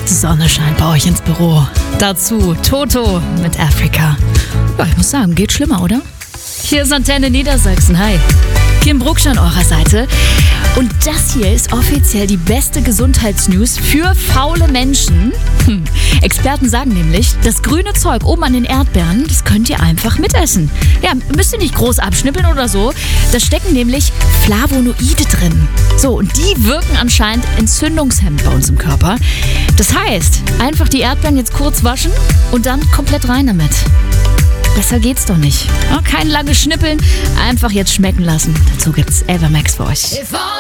Die Sonne scheint bei euch ins Büro. Dazu Toto mit Afrika. Ja, ich muss sagen, geht schlimmer, oder? Hier ist Antenne Niedersachsen. Hi. Kim Brucksch an eurer Seite. Und das hier ist offiziell die beste Gesundheitsnews für faule Menschen. Experten sagen nämlich, das grüne Zeug oben an den Erdbeeren, das könnt ihr einfach mitessen. Ja, müsst ihr nicht groß abschnippeln oder so. Da stecken nämlich Flavonoide drin. So, und die wirken anscheinend entzündungshemmend bei uns im Körper. Das heißt, einfach die Erdbeeren jetzt kurz waschen und dann komplett rein damit. Besser geht's doch nicht. Kein langes Schnippeln, einfach jetzt schmecken lassen. Dazu gibt's Evermax für euch.